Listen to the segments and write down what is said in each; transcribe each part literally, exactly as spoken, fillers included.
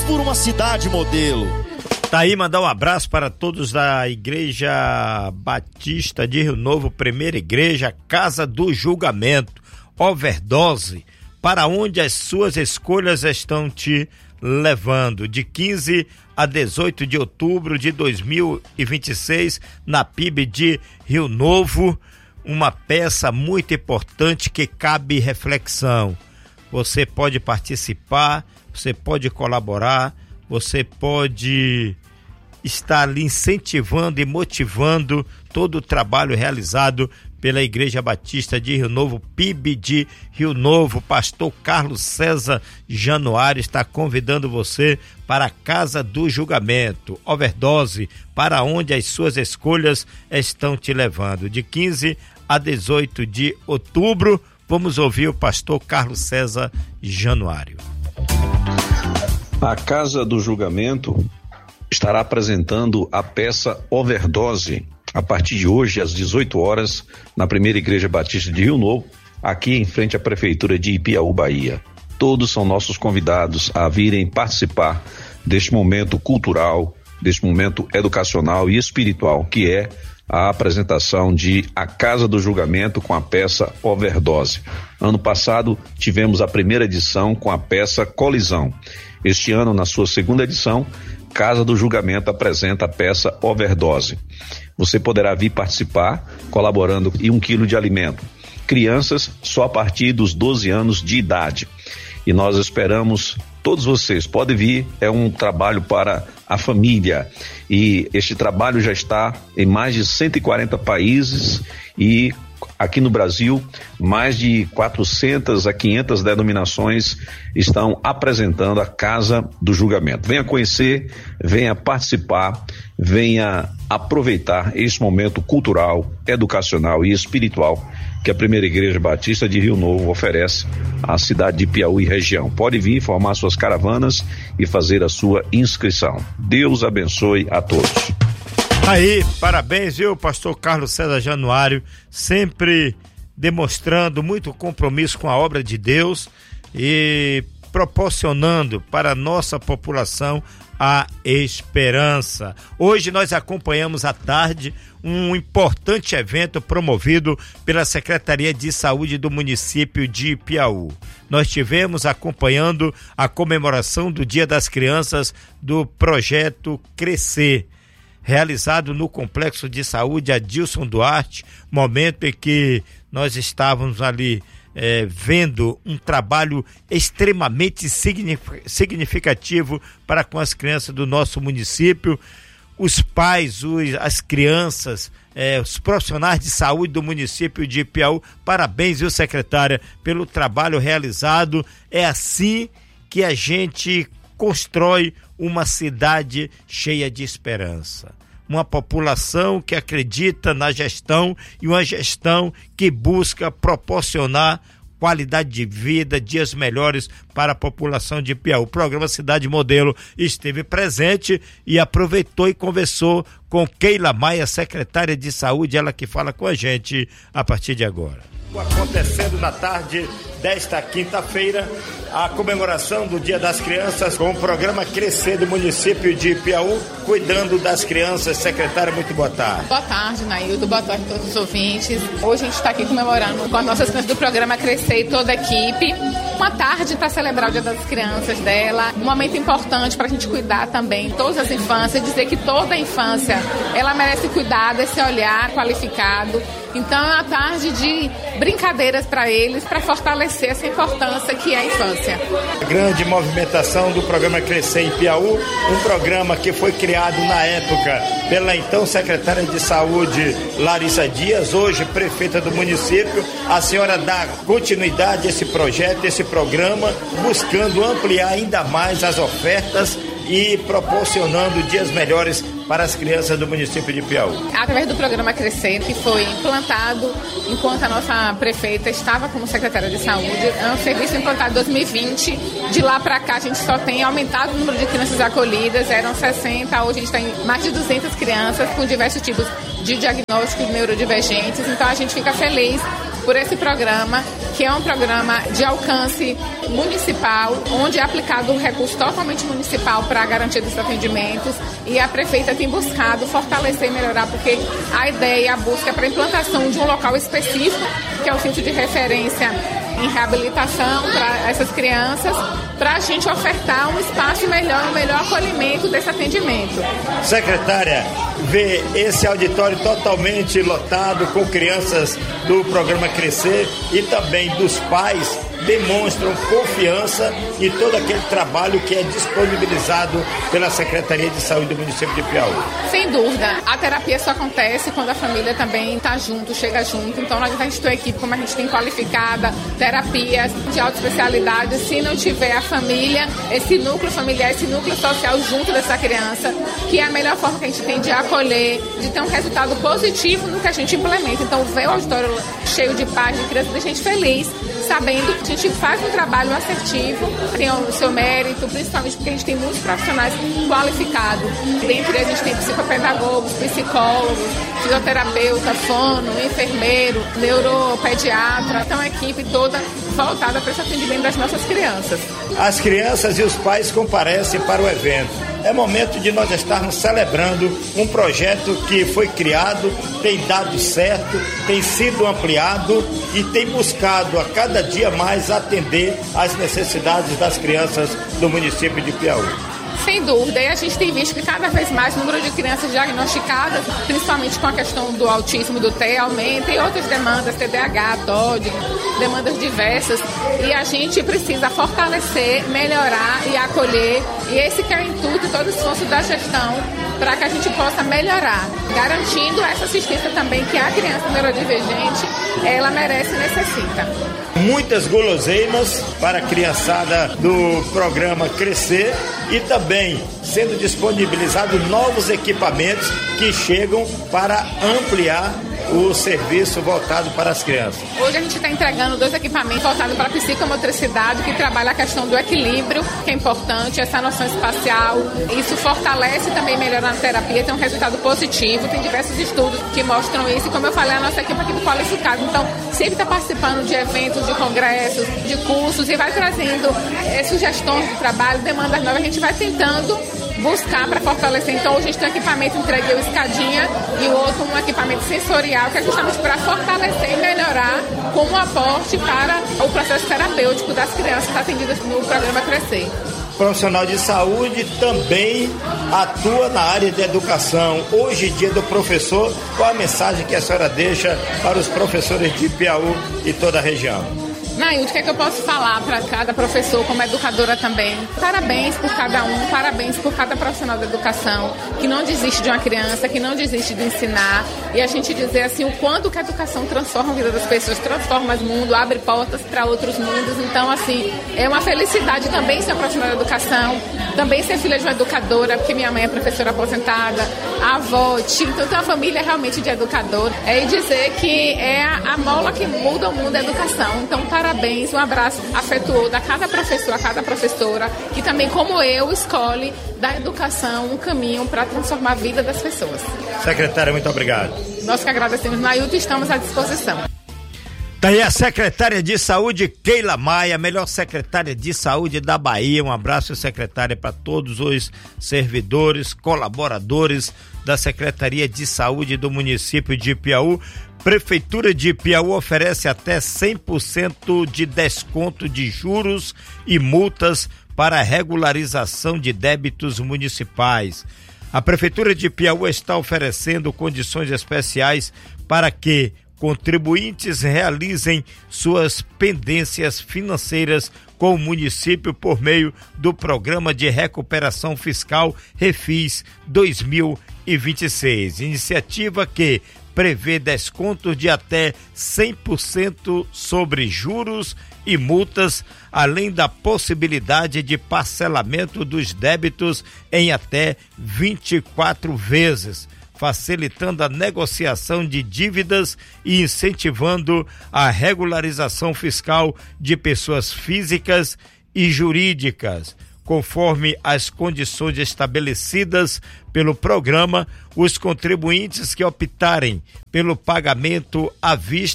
por uma cidade modelo. Tá aí, mandar um abraço para todos da Igreja Batista de Rio Novo, primeira igreja, Casa do Julgamento, Overdose, para onde as suas escolhas estão te levando, de quinze a dezoito de outubro de dois mil e vinte e seis, na P I B de Rio Novo, uma peça muito importante que cabe reflexão. Você pode participar, você pode colaborar, você pode estar ali incentivando e motivando todo o trabalho realizado pela Igreja Batista de Rio Novo, P I B de Rio Novo. Pastor Carlos César Januário está convidando você para a Casa do Julgamento, Overdose, para onde as suas escolhas estão te levando, de quinze a dezoito de outubro. Vamos ouvir o pastor Carlos César Januário. A Casa do Julgamento estará apresentando a peça Overdose a partir de hoje às dezoito horas na primeira igreja batista de Rio Novo, aqui em frente à prefeitura de Ipiaú, Bahia. Todos são nossos convidados a virem participar deste momento cultural, deste momento educacional e espiritual que é a apresentação de A Casa do Julgamento com a peça Overdose. Ano passado tivemos a primeira edição com a peça Colisão. Este ano, na sua segunda edição, Casa do Julgamento apresenta a peça Overdose. Você poderá vir participar colaborando em um quilo de alimento. Crianças só a partir dos doze anos de idade. E nós esperamos todos vocês. Pode vir, é um trabalho para a família. E este trabalho já está em mais de cento e quarenta países e aqui no Brasil, mais de quatrocentas a quinhentas denominações estão apresentando a Casa do Julgamento. Venha conhecer, venha participar, venha aproveitar esse momento cultural, educacional e espiritual que a Primeira Igreja Batista de Rio Novo oferece à cidade de Piauí e região. Pode vir formar suas caravanas e fazer a sua inscrição. Deus abençoe a todos. Aí, parabéns, viu, pastor Carlos César Januário, sempre demonstrando muito compromisso com a obra de Deus e proporcionando para a nossa população a esperança. Hoje nós acompanhamos à tarde um importante evento promovido pela Secretaria de Saúde do município de Ipiaú. Nós tivemos acompanhando a comemoração do Dia das Crianças do projeto Crescer, realizado no Complexo de Saúde Adilson Duarte, momento em que nós estávamos ali é, vendo um trabalho extremamente significativo para com as crianças do nosso município. Os pais, os, as crianças, é, os profissionais de saúde do município de Ipiaú, parabéns, viu, secretária, pelo trabalho realizado. É assim que a gente constrói uma cidade cheia de esperança. Uma população que acredita na gestão e uma gestão que busca proporcionar qualidade de vida, dias melhores para a população de Ipiaú. O programa Cidade Modelo esteve presente e aproveitou e conversou com Keila Maia, secretária de Saúde, ela que fala com a gente a partir de agora. Acontecendo na tarde desta quinta-feira, a comemoração do Dia das Crianças com o programa Crescer do município de Ipiaú, cuidando das crianças. Secretária, muito boa tarde. Boa tarde, Naildo, boa tarde a todos os ouvintes. Hoje a gente está aqui comemorando com as nossas crianças do programa Crescer e toda a equipe. Uma tarde para celebrar o Dia das Crianças dela, um momento importante para a gente cuidar também todas as infâncias, dizer que toda a infância, ela merece cuidado, esse olhar qualificado. Então é uma tarde de brincadeiras para eles, para fortalecer essa importância que é a infância. A grande movimentação do programa Crescer em Ipiaú, um programa que foi criado na época pela então secretária de Saúde Larissa Dias, hoje prefeita do município. A senhora dá continuidade a esse projeto, esse programa, buscando ampliar ainda mais as ofertas e proporcionando dias melhores para as crianças do município de Ipiaú. Através do programa Crescer, que foi implantado enquanto a nossa prefeita estava como secretária de saúde, é um serviço implantado em dois mil e vinte. De lá para cá a gente só tem aumentado o número de crianças acolhidas, eram sessenta, hoje a gente tem mais de duzentas crianças com diversos tipos de diagnósticos neurodivergentes. Então a gente fica feliz por esse programa, que é um programa de alcance municipal, onde é aplicado um recurso totalmente municipal para a garantia dos atendimentos, e a prefeita tem buscado fortalecer e melhorar, porque a ideia, a busca é para a implantação de um local específico, que é o centro de referência em reabilitação para essas crianças, para a gente ofertar um espaço melhor, um melhor acolhimento desse atendimento. Secretária, vê esse auditório totalmente lotado com crianças do programa Crescer e também dos pais demonstram confiança em todo aquele trabalho que é disponibilizado pela Secretaria de Saúde do município de Piauí. Sem dúvida, a terapia só acontece quando a família também está junto, chega junto. Então nós, a gente tem uma equipe, como a gente tem qualificada, terapias de alta especialidade. Se não tiver a família, esse núcleo familiar, esse núcleo social junto dessa criança, que é a melhor forma que a gente tem de acolher, de ter um resultado positivo no que a gente implementa. Então ver o auditório cheio de paz, de crianças, deixa a gente feliz, sabendo que a gente faz um trabalho assertivo, tem o seu mérito, principalmente porque a gente tem muitos profissionais qualificados. Dentre eles a gente tem psicopedagogos, psicólogos, fisioterapeuta, fono, enfermeiro, neuropediatra. Então a equipe toda voltada para esse atendimento das nossas crianças. As crianças e os pais comparecem para o evento. É momento de nós estarmos celebrando um projeto que foi criado, tem dado certo, tem sido ampliado e tem buscado a cada dia mais atender às necessidades das crianças do município de Piauí. Sem dúvida, e a gente tem visto que cada vez mais o número de crianças diagnosticadas, principalmente com a questão do autismo, do T E A, aumenta, e outras demandas, T D A H, T O D, demandas diversas, e a gente precisa fortalecer, melhorar e acolher, e esse que é o intuito, todo o esforço da gestão, para que a gente possa melhorar, garantindo essa assistência também que a criança neurodivergente, ela merece e necessita. Muitas guloseimas para a criançada do programa Crescer e também sendo disponibilizados novos equipamentos que chegam para ampliar o serviço voltado para as crianças. Hoje a gente está entregando dois equipamentos voltados para a psicomotricidade, que trabalha a questão do equilíbrio, que é importante, essa noção espacial. Isso fortalece também, melhorando a terapia, tem um resultado positivo, tem diversos estudos que mostram isso, e como eu falei, a nossa equipe é equipe qualificada, então sempre está participando de eventos, de congressos, de cursos, e vai trazendo é, sugestões de trabalho, demandas novas, a gente vai tentando buscar para fortalecer. Então hoje a gente tem um equipamento, entreguei o escadinha, e o outro um equipamento sensorial, que é justamente para fortalecer e melhorar com um aporte para o processo terapêutico das crianças atendidas no programa Crescer. Profissional de saúde também atua na área de educação. Hoje, dia do professor, qual a mensagem que a senhora deixa para os professores de Piauí e toda a região? Nailde, o que é que eu posso falar para cada professor, como educadora também? Parabéns por cada um, parabéns por cada profissional da educação, que não desiste de uma criança, que não desiste de ensinar, e a gente dizer assim, o quanto que a educação transforma a vida das pessoas, transforma o mundo, abre portas para outros mundos. Então, assim, é uma felicidade também ser profissional da educação, também ser filha de uma educadora, porque minha mãe é professora aposentada, a avó, tia, então tem uma família realmente de educador. É e dizer que é a, a mola que muda o mundo da educação. Então, parabéns. Parabéns, um abraço afetuoso a cada professor, a cada professora, que também, como eu, escolhe da educação um caminho para transformar a vida das pessoas. Secretária, muito obrigado. Nós que agradecemos, Nailton, e estamos à disposição. Daí a secretária de saúde, Keila Maia, melhor secretária de saúde da Bahia. Um abraço, secretária, para todos os servidores, colaboradores da Secretaria de Saúde do município de Piauí. Prefeitura de Piauí oferece até cem por cento de desconto de juros e multas para regularização de débitos municipais. A Prefeitura de Piauí está oferecendo condições especiais para que contribuintes realizem suas pendências financeiras com o município por meio do Programa de Recuperação Fiscal Refis dois mil e vinte e seis. Iniciativa que prevê descontos de até cem por cento sobre juros e multas, além da possibilidade de parcelamento dos débitos em até vinte e quatro vezes, facilitando a negociação de dívidas e incentivando a regularização fiscal de pessoas físicas e jurídicas. Conforme as condições estabelecidas pelo programa, os contribuintes que optarem pelo pagamento à vista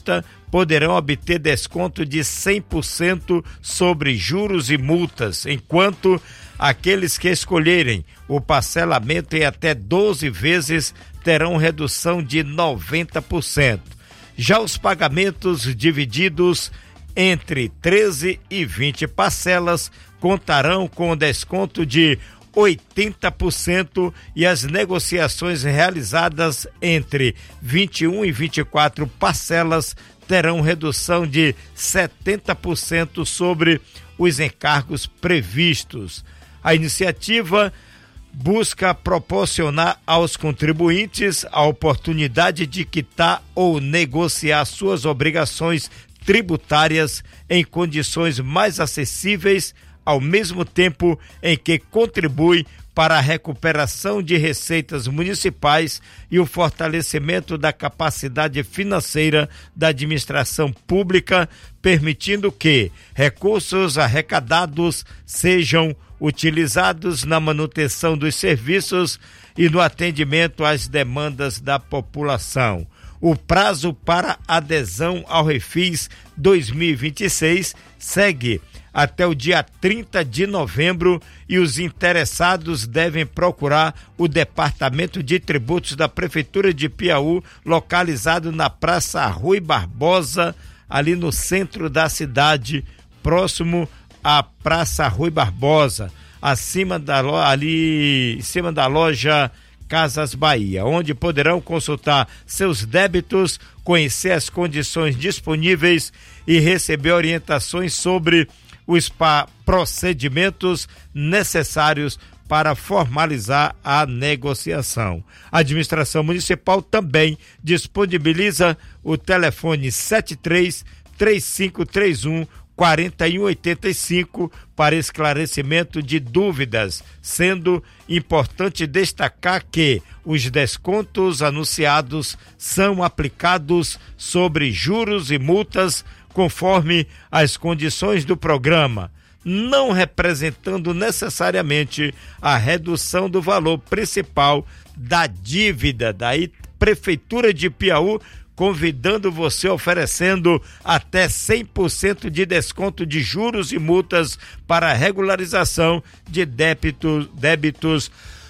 poderão obter desconto de cem por cento sobre juros e multas, enquanto aqueles que escolherem o parcelamento em até doze vezes terão redução de noventa por cento. Já os pagamentos divididos entre treze e vinte parcelas contarão com desconto de oitenta por cento e as negociações realizadas entre vinte e um e vinte e quatro parcelas terão redução de setenta por cento sobre os encargos previstos. A iniciativa busca proporcionar aos contribuintes a oportunidade de quitar ou negociar suas obrigações tributárias em condições mais acessíveis, ao mesmo tempo em que contribui para a recuperação de receitas municipais e o fortalecimento da capacidade financeira da administração pública, permitindo que recursos arrecadados sejam utilizados na manutenção dos serviços e no atendimento às demandas da população. O prazo para adesão ao Refis dois mil e vinte e seis segue até o dia trinta de novembro e os interessados devem procurar o Departamento de Tributos da Prefeitura de Piauí, localizado na Praça Rui Barbosa, ali no centro da cidade, próximo à Praça Rui Barbosa, acima da lo- ali em cima da loja Casas Bahia, onde poderão consultar seus débitos, conhecer as condições disponíveis e receber orientações sobre os pa- procedimentos necessários para formalizar a negociação. A administração municipal também disponibiliza o telefone sete três, três cinco três um, quatro um oito cinco para esclarecimento de dúvidas, sendo importante destacar que os descontos anunciados são aplicados sobre juros e multas conforme as condições do programa, não representando necessariamente a redução do valor principal da dívida. Daí, Prefeitura de Piauí convidando você, oferecendo até cem por cento de desconto de juros e multas para regularização de débitos, débitos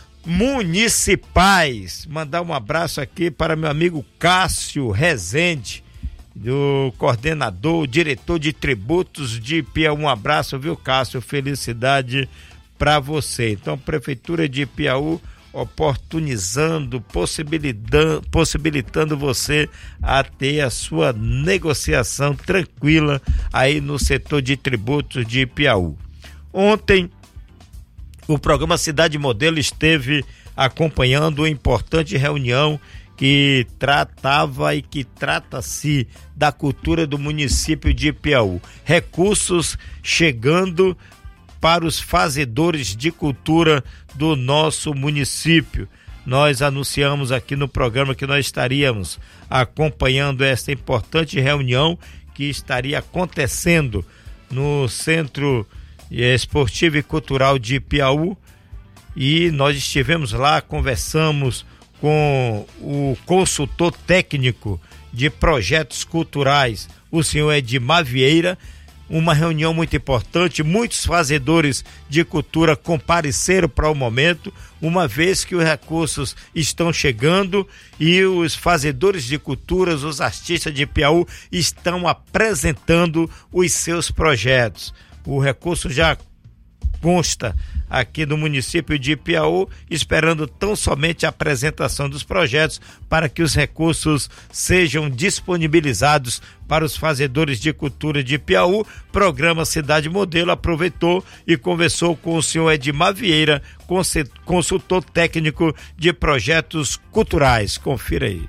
municipais. Mandar um abraço aqui para meu amigo Cássio Rezende, do coordenador, diretor de tributos de Piauí. Um abraço, viu, Cássio? Felicidade para você. Então, Prefeitura de Piauí oportunizando, possibilitando, possibilitando você a ter a sua negociação tranquila aí no setor de tributos de Piauí. Ontem, o programa Cidade Modelo esteve acompanhando uma importante reunião que tratava e que trata-se da cultura do município de Piauí. Recursos chegando para os fazedores de cultura do nosso município. Nós anunciamos aqui no programa que nós estaríamos acompanhando esta importante reunião que estaria acontecendo no Centro Esportivo e Cultural de Piauí, e nós estivemos lá, conversamos com o consultor técnico de projetos culturais, o senhor Edmar Vieira. Uma reunião muito importante, muitos fazedores de cultura compareceram para o momento, uma vez que os recursos estão chegando e os fazedores de culturas, os artistas de Piauí estão apresentando os seus projetos. O recurso já consta aqui no município de Piauí, esperando tão somente a apresentação dos projetos para que os recursos sejam disponibilizados para os fazedores de cultura de Piauí. Programa Cidade Modelo aproveitou e conversou com o senhor Edmar Vieira, consultor técnico de projetos culturais. Confira aí.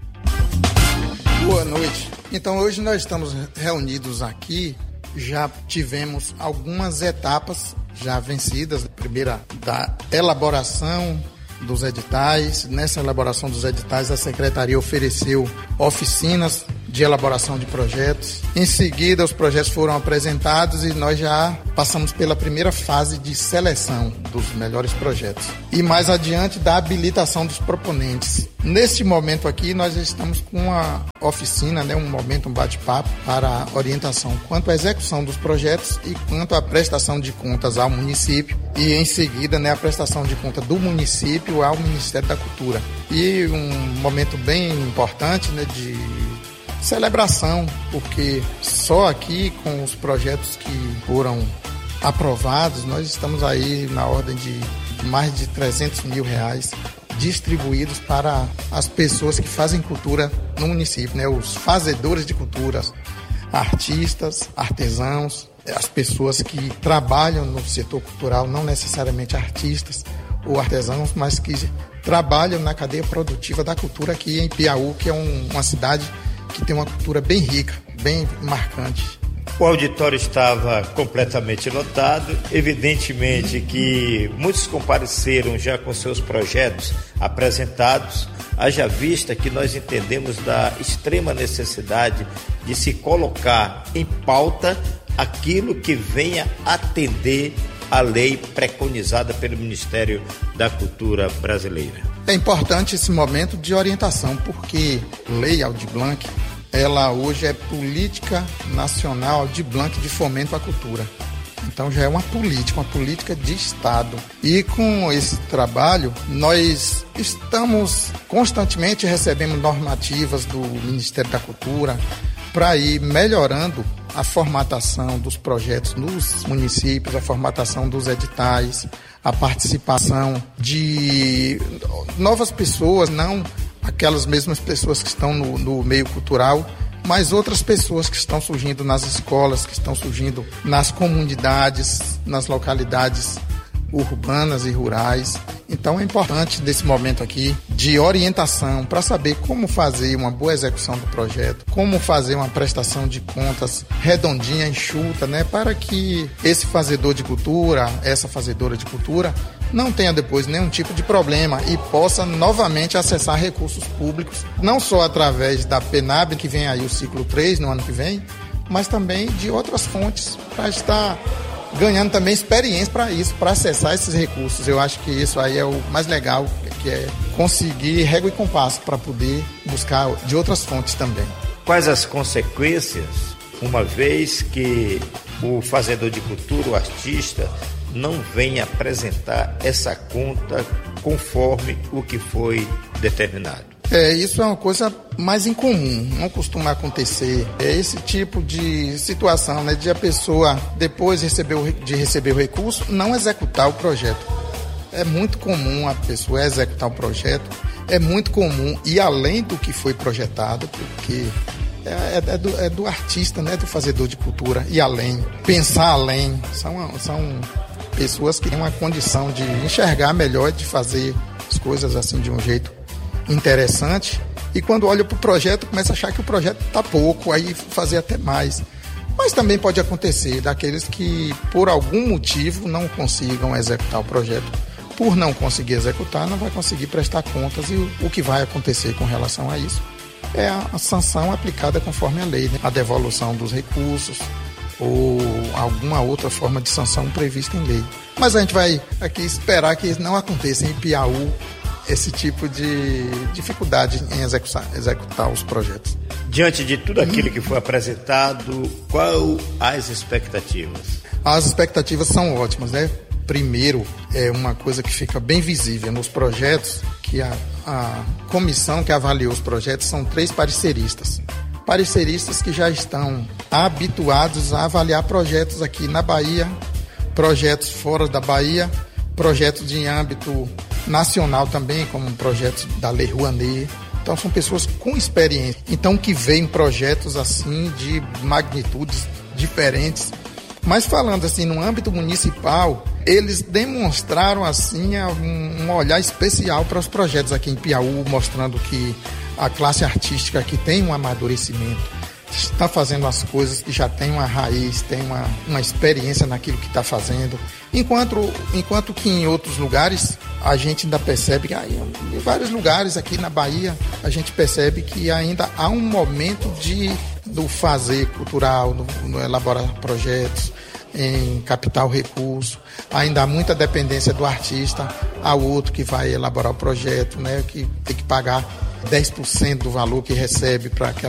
Boa noite. Então, hoje nós estamos reunidos aqui, já tivemos algumas etapas já vencidas. A primeira, da elaboração dos editais. Nessa elaboração dos editais, a Secretaria ofereceu oficinas de elaboração de projetos. Em seguida, os projetos foram apresentados e nós já passamos pela primeira fase de seleção dos melhores projetos. E mais adiante, da habilitação dos proponentes. Neste momento aqui, nós estamos com uma oficina, né, um momento, um bate-papo para orientação quanto à execução dos projetos e quanto à prestação de contas ao município e, em seguida, né, a prestação de conta do município ao Ministério da Cultura. E um momento bem importante, né, de celebração, porque só aqui com os projetos que foram aprovados, nós estamos aí na ordem de mais de trezentos mil reais distribuídos para as pessoas que fazem cultura no município, né? Os fazedores de cultura, artistas, artesãos, as pessoas que trabalham no setor cultural, não necessariamente artistas ou artesãos, mas que trabalham na cadeia produtiva da cultura aqui em Piauí, que é um, uma cidade que tem uma cultura bem rica, bem marcante. O auditório estava completamente lotado, evidentemente que muitos compareceram já com seus projetos apresentados, haja vista que nós entendemos da extrema necessidade de se colocar em pauta aquilo que venha atender a lei preconizada pelo Ministério da Cultura brasileira. É importante esse momento de orientação, porque Lei Aldir Blanc, ela hoje é Política Nacional Aldir Blanc de Fomento à Cultura. Então já é uma política, uma política de Estado. E com esse trabalho, nós estamos constantemente recebendo normativas do Ministério da Cultura para ir melhorando a formatação dos projetos nos municípios, a formatação dos editais, a participação de novas pessoas, não aquelas mesmas pessoas que estão no, no meio cultural, mas outras pessoas que estão surgindo nas escolas, que estão surgindo nas comunidades, nas localidades urbanas e rurais. Então é importante nesse momento aqui de orientação para saber como fazer uma boa execução do projeto, como fazer uma prestação de contas redondinha, enxuta, né, para que esse fazedor de cultura, essa fazedora de cultura, não tenha depois nenhum tipo de problema e possa novamente acessar recursos públicos, não só através da PENAB, que vem aí o ciclo três no ano que vem, mas também de outras fontes para estar ganhando também experiência para isso, para acessar esses recursos. Eu acho que isso aí é o mais legal, que é conseguir régua e compasso para poder buscar de outras fontes também. Quais as consequências, uma vez que o fazedor de cultura, o artista, não vem apresentar essa conta conforme o que foi determinado? É, isso é uma coisa mais incomum, não costuma acontecer. É esse tipo de situação, né, de a pessoa, depois receber o, de receber o recurso, não executar o projeto. É muito comum a pessoa executar o projeto, é muito comum ir além do que foi projetado, porque é, é, do, é do artista, né, do fazedor de cultura, ir além, pensar além. São, são pessoas que têm uma condição de enxergar melhor, de fazer as coisas assim de um jeito interessante, e quando olha para o projeto começa a achar que o projeto está pouco, aí fazer até mais. Mas também pode acontecer daqueles que por algum motivo não consigam executar o projeto. Por não conseguir executar, não vai conseguir prestar contas, e o, o que vai acontecer com relação a isso é a, a sanção aplicada conforme a lei, né? A devolução dos recursos ou alguma outra forma de sanção prevista em lei. Mas a gente vai aqui esperar que não aconteça em Piauí esse tipo de dificuldade em executar, executar os projetos. Diante de tudo aquilo que foi apresentado, qual as expectativas? As expectativas são ótimas, né? Primeiro, é uma coisa que fica bem visível nos projetos, que a, a comissão que avaliou os projetos são três pareceristas. Pareceristas que já estão habituados a avaliar projetos aqui na Bahia, projetos fora da Bahia, projetos de âmbito nacional também, como projetos da Lei Rouanet. Então são pessoas com experiência, então que veem projetos assim de magnitudes diferentes. Mas falando assim no âmbito municipal, eles demonstraram assim um, um olhar especial para os projetos aqui em Piauí, mostrando que a classe artística aqui tem um amadurecimento, está fazendo as coisas que já tem uma raiz, tem uma, uma experiência naquilo que está fazendo, enquanto, enquanto que em outros lugares a gente ainda percebe que aí, em vários lugares aqui na Bahia, a gente percebe que ainda há um momento de, do fazer cultural, no, no elaborar projetos, em capital recurso. Ainda há muita dependência do artista ao outro que vai elaborar o projeto, né, que tem que pagar dez por cento do valor que recebe para